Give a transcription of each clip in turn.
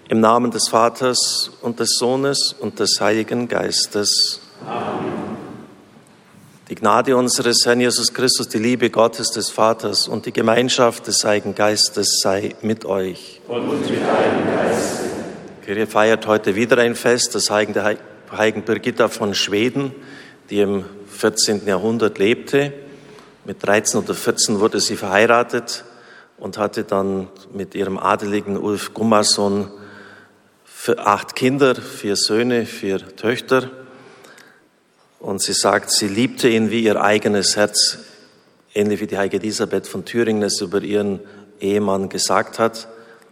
Im Namen des Vaters und des Sohnes und des Heiligen Geistes. Amen. Die Gnade unseres Herrn Jesus Christus, die Liebe Gottes des Vaters und die Gemeinschaft des Heiligen Geistes sei mit euch. Und mit deinem Geiste. Die Kirche feiert heute wieder ein Fest, das Heiligen der Heiligen Birgitta von Schweden, die im 14. Jahrhundert lebte. Mit 13 oder 14 wurde sie verheiratet und hatte dann mit ihrem adeligen Ulf Gunnarsson 8 Kinder, 4 Söhne, 4 Töchter. Und sie sagt, sie liebte ihn wie ihr eigenes Herz, ähnlich wie die heilige Elisabeth von Thüringen es über ihren Ehemann gesagt hat.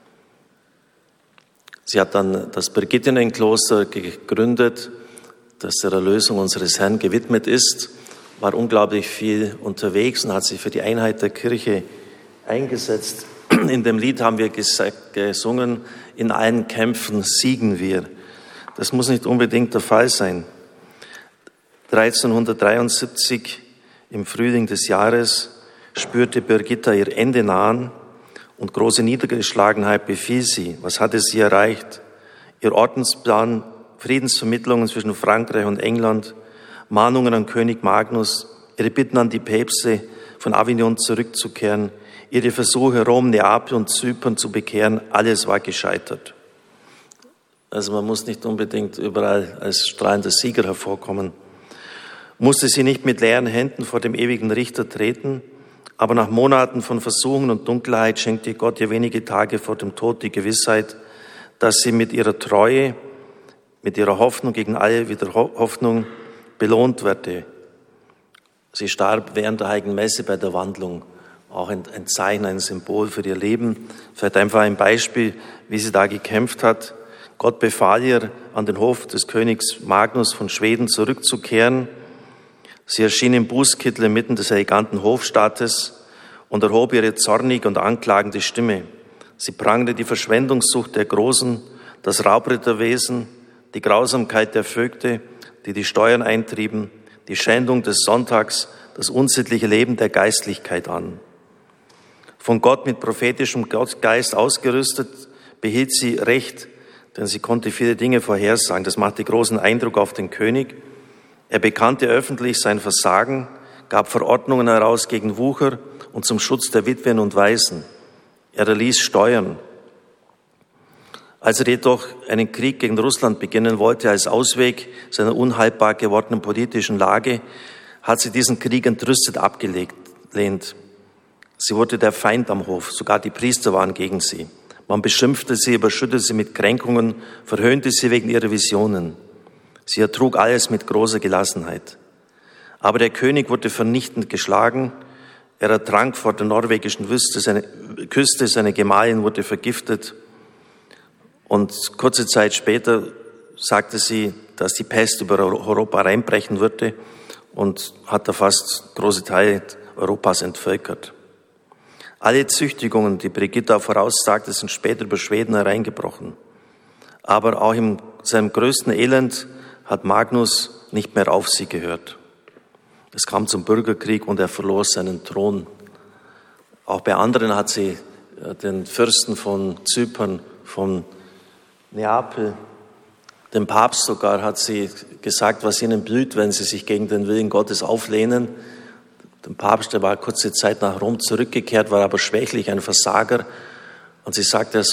Sie hat dann das Birgittinnenkloster gegründet, das der Erlösung unseres Herrn gewidmet ist, war unglaublich viel unterwegs und hat sich für die Einheit der Kirche eingesetzt. In dem Lied haben wir gesungen, in allen Kämpfen siegen wir. Das muss nicht unbedingt der Fall sein. 1373, im Frühling des Jahres, spürte Birgitta ihr Ende nahen und große Niedergeschlagenheit befiel sie. Was hatte sie erreicht? Ihr Ordensplan, Friedensvermittlungen zwischen Frankreich und England, Mahnungen an König Magnus, ihre Bitten an die Päpste, von Avignon zurückzukehren, ihre Versuche, Rom, Neapel und Zypern zu bekehren, alles war gescheitert. Also man muss nicht unbedingt überall als strahlender Sieger hervorkommen. Musste sie nicht mit leeren Händen vor dem ewigen Richter treten, aber nach Monaten von Versuchungen und Dunkelheit schenkte Gott ihr wenige Tage vor dem Tod die Gewissheit, dass sie mit ihrer Treue, mit ihrer Hoffnung gegen alle Hoffnung belohnt werde. Sie starb während der Heiligen Messe bei der Wandlung, auch ein Zeichen, ein Symbol für ihr Leben. Vielleicht einfach ein Beispiel, wie sie da gekämpft hat. Gott befahl ihr, an den Hof des Königs Magnus von Schweden zurückzukehren. Sie erschien im Bußkittel inmitten des eleganten Hofstaates und erhob ihre zornige und anklagende Stimme. Sie prangte die Verschwendungssucht der Großen, das Raubritterwesen, die Grausamkeit der Vögte, die die Steuern eintrieben, die Schändung des Sonntags, das unsittliche Leben der Geistlichkeit an. Von Gott mit prophetischem Geist ausgerüstet, behielt sie Recht, denn sie konnte viele Dinge vorhersagen. Das machte großen Eindruck auf den König. Er bekannte öffentlich sein Versagen, gab Verordnungen heraus gegen Wucher und zum Schutz der Witwen und Waisen. Er erließ Steuern. Als er jedoch einen Krieg gegen Russland beginnen wollte, als Ausweg seiner unhaltbar gewordenen politischen Lage, hat sie diesen Krieg entrüstet abgelehnt. Sie wurde der Feind am Hof, sogar die Priester waren gegen sie. Man beschimpfte sie, überschüttete sie mit Kränkungen, verhöhnte sie wegen ihrer Visionen. Sie ertrug alles mit großer Gelassenheit. Aber der König wurde vernichtend geschlagen. Er ertrank vor der norwegischen Küste, seine Gemahlin wurde vergiftet. Und kurze Zeit später sagte sie, dass die Pest über Europa reinbrechen würde und hat da fast große Teile Europas entvölkert. Alle Züchtigungen, die Birgitta voraussagte, sind später über Schweden hereingebrochen. Aber auch in seinem größten Elend hat Magnus nicht mehr auf sie gehört. Es kam zum Bürgerkrieg und er verlor seinen Thron. Auch bei anderen hat sie den Fürsten von Zypern, von Neapel, dem Papst sogar, hat sie gesagt, was ihnen blüht, wenn sie sich gegen den Willen Gottes auflehnen. Der Papst, der war kurze Zeit nach Rom zurückgekehrt, war aber schwächlich, ein Versager. Und sie sagte,